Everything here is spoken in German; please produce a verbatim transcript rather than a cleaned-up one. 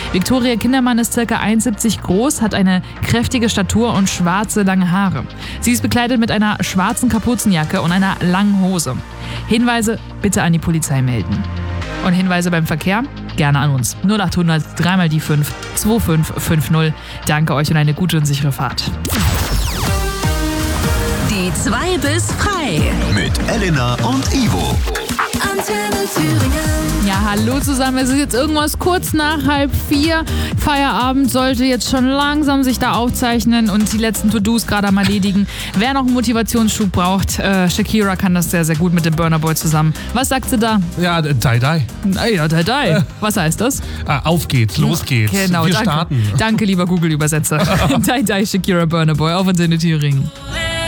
Victoria Kindermann ist ca. eins Komma siebzig groß, hat eine kräftige Statur und schwarze lange Haare. Sie ist bekleidet mit einer schwarzen Kapuzenjacke und einer langen Hose. Hinweise bitte an die Polizei melden. Und Hinweise beim Verkehr? Gerne an uns. null acht hundert drei mal die fünf zwei fünf fünf null. Danke euch und eine gute und sichere Fahrt. Die zwei bis frei. Mit Elena und Ivo. Antenne Thüringen. Ja, hallo zusammen. Es ist jetzt irgendwas kurz nach halb vier. Feierabend sollte jetzt schon langsam sich da aufzeichnen und die letzten To-Dos gerade am erledigen. Wer noch einen Motivationsschub braucht, äh, Shakira kann das sehr, sehr gut mit dem Burna Boy zusammen. Was sagt sie da? Ja, die die. Ja, die die. Was heißt das? Ah, auf geht's, los geht's. Genau, Wir danke. starten. Danke, lieber Google-Übersetzer. Die die, Shakira, Burna Boy auf Antenne Thüringen.